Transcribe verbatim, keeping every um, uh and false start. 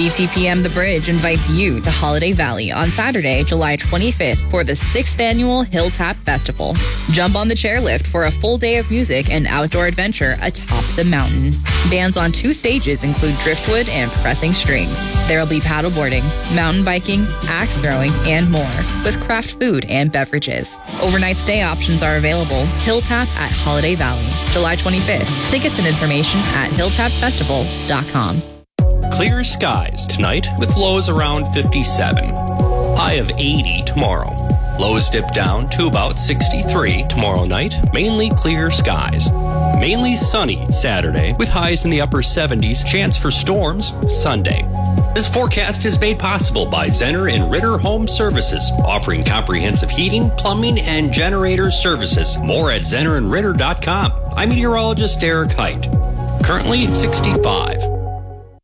B T P M The Bridge invites you to Holiday Valley on Saturday, July twenty-fifth for the sixth Annual Hilltap Festival. Jump on the chairlift for a full day of music and outdoor adventure atop the mountain. Bands on two stages include Driftwood and Pressing Strings. There will be paddleboarding, mountain biking, axe throwing, and more, with craft food and beverages. Overnight stay options are available. Hilltap at Holiday Valley, July twenty-fifth. Tickets and information at hilltap festival dot com. Clear skies tonight with lows around fifty-seven. High of eighty tomorrow. Lows dip down to about sixty-three tomorrow night. Mainly clear skies. Mainly sunny Saturday with highs in the upper seventies. Chance for storms Sunday. This forecast is made possible by Zenner and Ritter Home Services, offering comprehensive heating, plumbing, and generator services. More at zenner and ritter dot com. I'm meteorologist Derek Height. Currently sixty-five.